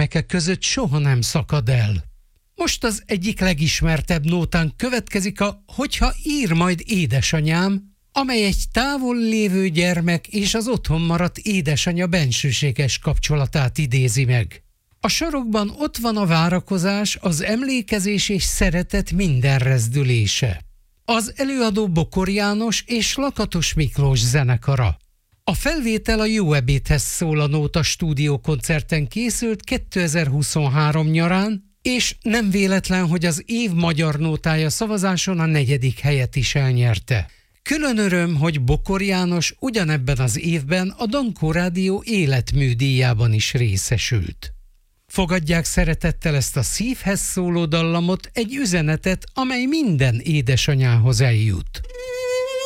gyermeke között soha nem szakad el. Most az egyik legismertebb nótán következik a Hogyha ír majd édesanyám, amely egy távol lévő gyermek és az otthon maradt édesanyja bensőséges kapcsolatát idézi meg. A sarokban ott van a várakozás, az emlékezés és szeretet minden rezdülése. Az előadó Bokor János és Lakatos Miklós zenekara. A felvétel a Jó ebédhez szól a nóta stúdiókoncerten készült 2023 nyarán, és nem véletlen, hogy az év magyar nótája szavazáson a 4. helyet is elnyerte. Külön öröm, hogy Bokor János ugyanebben az évben a Dankó Rádió életműdíjában is részesült. Fogadják szeretettel ezt a szívhez szóló dallamot, egy üzenetet, amely minden édesanyához eljut.